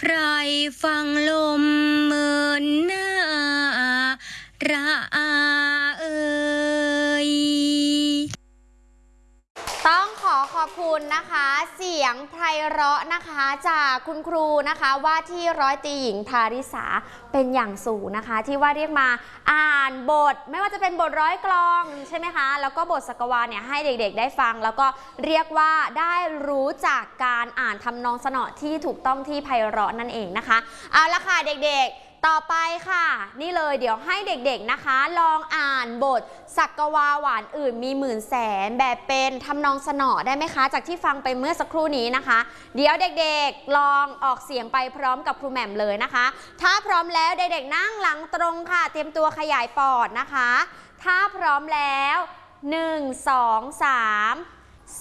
ใครฟังลมเมินหน้าระอาเอ่ยต้องขอบคุณนะคะเสียงไพเราะนะคะจากคุณครูนะคะว่าที่ร้อยตรีหญิงภาริษาเป็นอย่างสูงนะคะที่ว่าเรียกมาอ่านบทไม่ว่าจะเป็นบทร้อยกลองใช่ไหมคะแล้วก็บทสักวาเนี่ยให้เด็กๆได้ฟังแล้วก็เรียกว่าได้รู้จากการอ่านทำนองสนอที่ถูกต้องที่ไพเราะนั่นเองนะคะเอาละค่ะเด็กๆต่อไปค่ะนี่เลยเดี๋ยวให้เด็กๆนะคะลองอ่านบทสักวาหวานอื่นมีหมื่นแสนแบบเป็นทำนองสนอได้ไหมคะจากที่ฟังไปเมื่อสักครู่นี้นะคะเดี๋ยวเด็กๆลองออกเสียงไปพร้อมกับครูแหม่มเลยนะคะถ้าพร้อมแล้วเด็กๆนั่งหลังตรงค่ะเตรียมตัวขยายปอดนะคะถ้าพร้อมแล้ว1 2 3